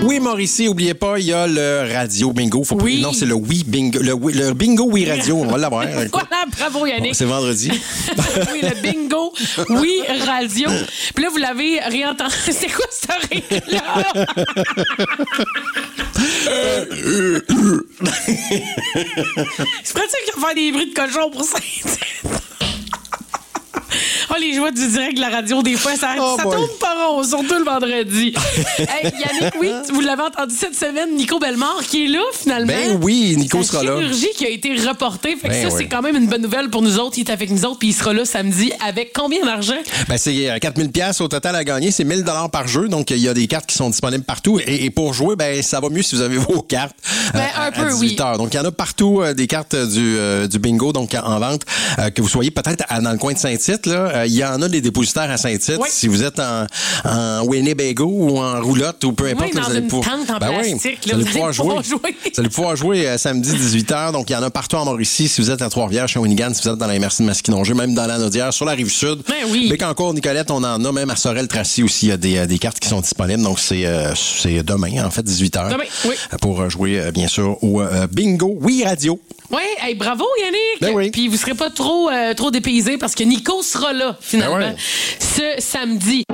Oui, Mauricie, oubliez pas, il y a le Radio Bingo. Non, c'est le Oui Bingo. Le Bingo Oui Radio, on va l'avoir. Voilà, bravo Yannick. C'est vendredi. Oui, le Bingo Oui Radio. Puis là, vous l'avez réentendu. C'est quoi ce rire-là? C'est pratique de faire des bruits de cochon pour ça. Oh, les joies du direct de la radio, des fois, ça tourne pas rond, surtout le vendredi. Hey, Yannick, oui, vous l'avez entendu cette semaine, Nico Bellemare qui est là, finalement. Ben oui, Nico sera là. La chirurgie qui a été reportée. Fait que c'est quand même une bonne nouvelle pour nous autres. Il est avec nous autres, puis il sera là samedi avec combien d'argent? Ben, c'est 4 000 $ au total à gagner. C'est 1 000 $ par jeu. Donc, il y a des cartes qui sont disponibles partout. Et pour jouer, ben, ça va mieux si vous avez vos cartes. Un peu, à 18 heures. Donc, il y en a partout des cartes du bingo, donc en vente. Que vous soyez peut-être dans le coin de Saint-Tite, là. Il y en a des dépositaires à Saint-Tite. Oui. Si vous êtes en Winnebago ou en roulotte ou peu importe, vous allez pouvoir... tente en plastique, vous allez pouvoir jouer. Vous allez pouvoir jouer samedi 18h. Donc, il y en a partout en Mauricie. Si vous êtes à Trois-Rivières, chez Winigan, si vous êtes dans la MRC de Masquinongé, même dans la Naudière, sur la Rive-Sud. Bécancour, Nicolette, on en a. Même à Sorel-Tracy aussi, il y a des cartes qui sont disponibles. Donc, c'est demain, en fait, 18h. Demain, oui. Pour jouer, bien sûr, au Bingo Oui Radio. Oui, hey, bravo Yannick. Ben oui. Puis vous serez pas trop dépaysés parce que Nico sera là finalement ce samedi.